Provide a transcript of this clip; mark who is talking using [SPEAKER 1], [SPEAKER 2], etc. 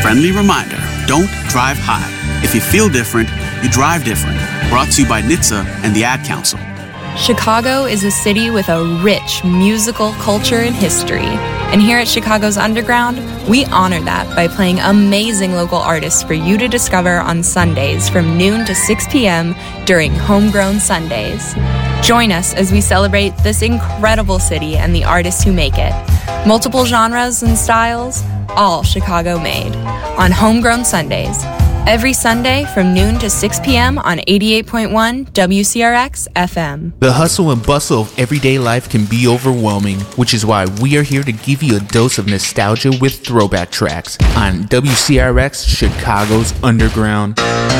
[SPEAKER 1] friendly reminder, don't drive high. If you feel different, you drive different. Brought to you by NHTSA and the Ad Council.
[SPEAKER 2] Chicago is a city with a rich musical culture and history. And here at Chicago's Underground, we honor that by playing amazing local artists for you to discover on Sundays from noon to 6 p.m. during Homegrown Sundays. Join us as we celebrate this incredible city and the artists who make it. Multiple genres and styles, all Chicago made. On Homegrown Sundays. Every Sunday from noon to 6 p.m. on 88.1 WCRX FM.
[SPEAKER 3] The hustle and bustle of everyday life can be overwhelming, which is why we are here to give you a dose of nostalgia with throwback tracks on WCRX Chicago's Underground.